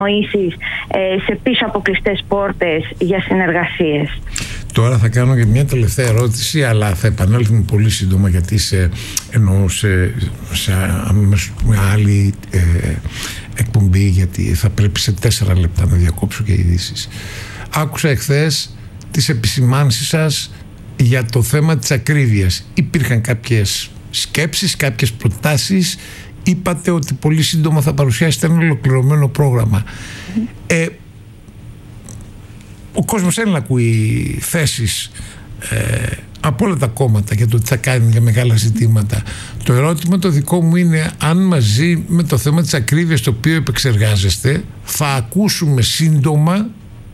συνεννοήσεις σε πίσω από κλειστές πόρτες για συνεργασίες. Τώρα θα κάνω και μια τελευταία ερώτηση, αλλά θα επανέλθουμε πολύ σύντομα, γιατί εννοώ σε μια άλλη εκπομπή, γιατί θα πρέπει σε 4 λεπτά να διακόψω και ειδήσεις. Άκουσα εχθές τις επισημάνσεις σας για το θέμα της ακρίβειας. Υπήρχαν κάποιες σκέψεις, κάποιες προτάσεις. Είπατε ότι πολύ σύντομα θα παρουσιάσετε ένα ολοκληρωμένο πρόγραμμα. Ο κόσμος θέλει να ακούει θέσεις από όλα τα κόμματα για το τι θα κάνει για μεγάλα ζητήματα. Το ερώτημα το δικό μου είναι αν μαζί με το θέμα της ακρίβειας, το οποίο επεξεργάζεστε, θα ακούσουμε σύντομα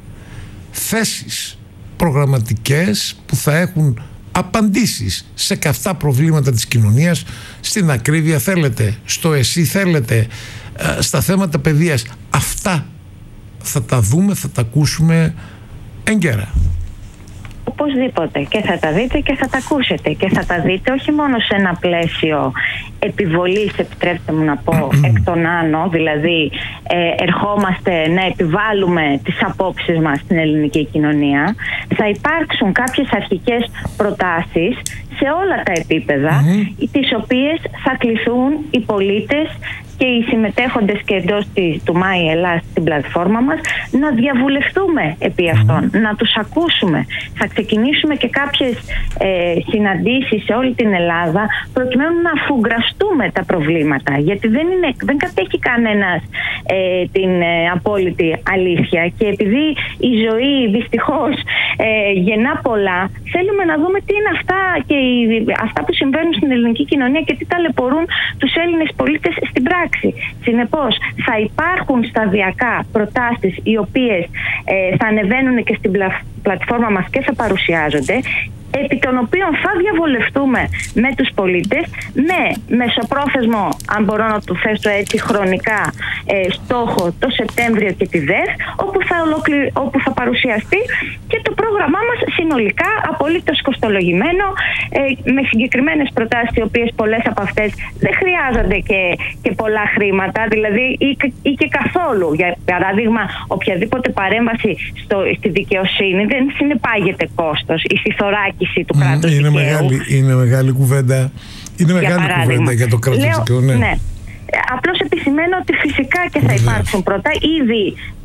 θέσεις προγραμματικές που θα έχουν απαντήσεις σε καυτά προβλήματα της κοινωνίας, στην ακρίβεια θέλετε, στο εσύ θέλετε, στα θέματα παιδείας. Αυτά θα τα δούμε, θα τα ακούσουμε έγκαιρα. Οπωσδήποτε, και θα τα δείτε και θα τα ακούσετε, και θα τα δείτε όχι μόνο σε ένα πλαίσιο επιβολής, επιτρέψτε μου να πω, εκ των άνω, δηλαδή ερχόμαστε να επιβάλλουμε τις απόψεις μας στην ελληνική κοινωνία. Θα υπάρξουν κάποιες αρχικές προτάσεις σε όλα τα επίπεδα, τις οποίες θα κληθούν οι πολίτες και οι συμμετέχοντες και εντός του ΜΑΗ Ελλάς στην πλατφόρμα μας να διαβουλευτούμε επί αυτών, να τους ακούσουμε. Θα ξεκινήσουμε και κάποιες συναντήσεις σε όλη την Ελλάδα προκειμένου να αφουγκραστούμε τα προβλήματα, γιατί δεν κατέχει κανένας την απόλυτη αλήθεια, και επειδή η ζωή δυστυχώς γεννά πολλά, θέλουμε να δούμε τι είναι αυτά και αυτά που συμβαίνουν στην ελληνική κοινωνία και τι ταλαιπωρούν τους Έλληνες πολίτες στην πράξη. Συνεπώς, θα υπάρχουν σταδιακά προτάσεις οι οποίες θα ανεβαίνουν και στην πλατφόρμα μας και θα παρουσιάζονται, επί των οποίων θα διαβολευτούμε με τους πολίτες, με μεσοπρόθεσμο, αν μπορώ να το θέσω έτσι χρονικά, στόχο το Σεπτέμβριο και τη ΔΕΘ, όπου θα παρουσιαστεί και το πρόγραμμά μας συνολικά, απολύτως κοστολογημένο, με συγκεκριμένες προτάσεις, οι οποίες πολλές από αυτές δεν χρειάζονται και πολλά χρήματα, δηλαδή ή και καθόλου. Για παράδειγμα, οποιαδήποτε παρέμβαση στη δικαιοσύνη δεν συνεπάγεται κόστος. Η σιθωράκηση του κράτους δικαίου. Είναι μεγάλη κουβέντα. Είναι μεγάλη κουβέντα για το κράτος δικαίου. Ναι. Απλώς επισημαίνω ότι φυσικά και θα υπάρξουν πρώτα. Ήδη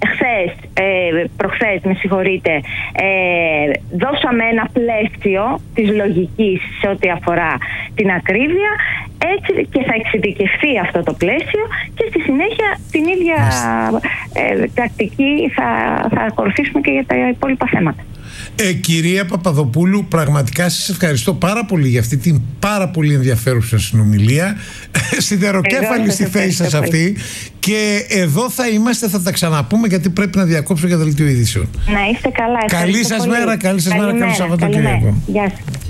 προχθές, δώσαμε ένα πλαίσιο της λογικής σε ό,τι αφορά την ακρίβεια, έτσι και θα εξειδικευθεί αυτό το πλαίσιο, και στη συνέχεια την ίδια τακτική θα ακολουθήσουμε και για τα υπόλοιπα θέματα. Κυρία Παπαδοπούλου, πραγματικά σας ευχαριστώ πάρα πολύ για αυτή την πάρα πολύ ενδιαφέρουσα συνομιλία. Σιδεροκέφαλη στη θέση σας αυτή. Και εδώ θα είμαστε, θα τα ξαναπούμε, γιατί πρέπει να διακόψω για δελτίο ειδήσεων. Να είστε καλά. Καλή σας μέρα, καλή σας μέρα, καλό Σαββατοκύριακο. Γεια σας.